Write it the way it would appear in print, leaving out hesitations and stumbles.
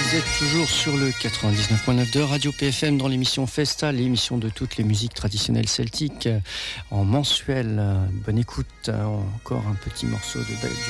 Vous êtes toujours sur le 99.9 de Radio PFM dans l'émission Festa, l'émission de toutes les musiques traditionnelles celtiques en mensuel. Bonne écoute, encore un petit morceau de